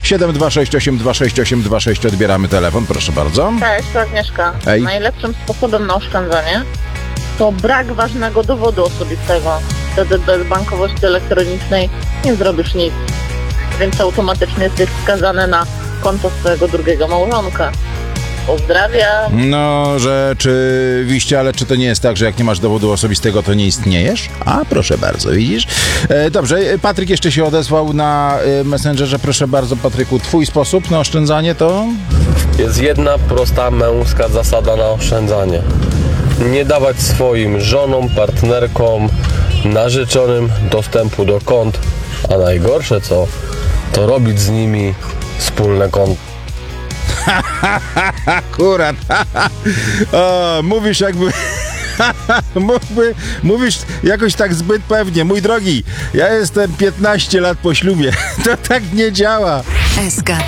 726826826 odbieramy telefon, proszę bardzo. Cześć, to Agnieszka. Hej. Najlepszym sposobem na oszczędzanie to brak ważnego dowodu osobistego. Wtedy bez bankowości elektronicznej nie zrobisz nic, więc automatycznie jesteś skazany na konto swojego drugiego małżonka. Pozdrawiam. No, rzeczywiście, ale czy to nie jest tak, że jak nie masz dowodu osobistego, to nie istniejesz? A, proszę bardzo, widzisz? Dobrze, Patryk jeszcze się odezwał na Messengerze. Proszę bardzo, Patryku, twój sposób na oszczędzanie to? Jest jedna prosta męska zasada na oszczędzanie. Nie dawać swoim żonom, partnerkom, narzeczonym dostępu do kont, a najgorsze co, to robić z nimi wspólne konto. Akurat. O, mówisz jakby... Mówisz jakoś tak zbyt pewnie. Mój drogi, ja jestem 15 lat po ślubie. To tak nie działa. SK